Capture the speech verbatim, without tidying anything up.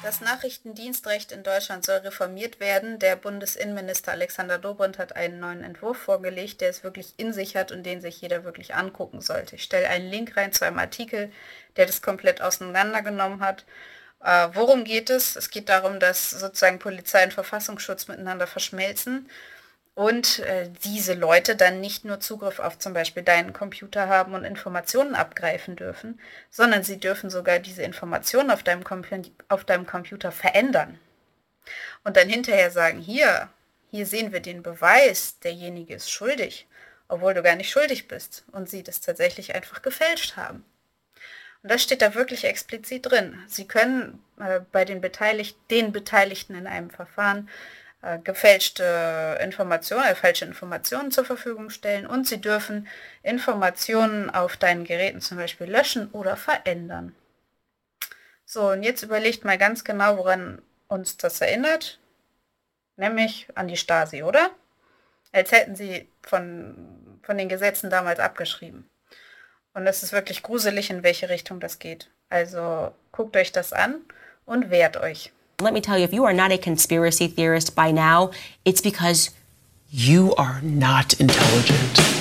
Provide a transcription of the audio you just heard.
Das Nachrichtendienstrecht in Deutschland soll reformiert werden. Der Bundesinnenminister Alexander Dobrindt hat einen neuen Entwurf vorgelegt, der es wirklich in sich hat und den sich jeder wirklich angucken sollte. Ich stelle einen Link rein zu einem Artikel, der das komplett auseinandergenommen hat. Äh, worum geht es? Es geht darum, dass sozusagen Polizei und Verfassungsschutz miteinander verschmelzen und äh, diese Leute dann nicht nur Zugriff auf zum Beispiel deinen Computer haben und Informationen abgreifen dürfen, sondern sie dürfen sogar diese Informationen auf deinem, Compu- auf deinem Computer verändern. Und dann hinterher sagen, hier, hier sehen wir den Beweis, derjenige ist schuldig, obwohl du gar nicht schuldig bist und sie das tatsächlich einfach gefälscht haben. Und das steht da wirklich explizit drin. Sie können äh, bei den, Beteiligt- den Beteiligten in einem Verfahren äh, gefälschte Informationen, äh, falsche Informationen zur Verfügung stellen und sie dürfen Informationen auf deinen Geräten zum Beispiel löschen oder verändern. So, und jetzt überlegt mal ganz genau, woran uns das erinnert, nämlich an die Stasi, oder? Als hätten sie von, von den Gesetzen damals abgeschrieben. Und es ist wirklich gruselig, in welche Richtung das geht. Also guckt euch das an und wehrt euch. Let me tell you, if you are not a conspiracy theorist by now, it's because You are not intelligent.